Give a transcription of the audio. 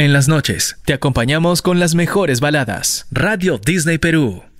En las noches, te acompañamos con las mejores baladas. Radio Disney Perú.